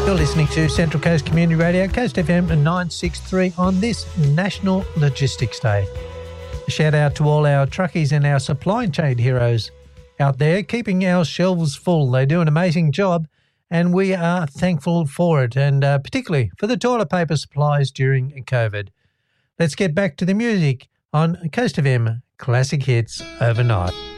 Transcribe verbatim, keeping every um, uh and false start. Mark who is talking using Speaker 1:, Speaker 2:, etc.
Speaker 1: You're listening to Central Coast Community Radio, Coast F M nine sixty-three on this National Logistics Day. A shout out to all our truckies and our supply chain heroes out there keeping our shelves full. They do an amazing job and we are thankful for it, and uh, particularly for the toilet paper supplies during COVID. Let's get back to the music on Coast F M Classic Hits Overnight.